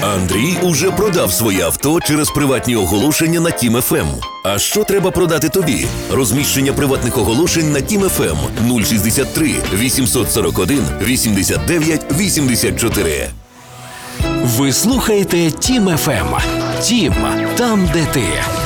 Андрій уже продав своє авто через приватні оголошення на Тім ФМ. А що треба продати тобі? Розміщення приватних оголошень на Тім ФМ 063 841 89 84. Ви слухаєте Тім ФМ. Тім, там, де ти.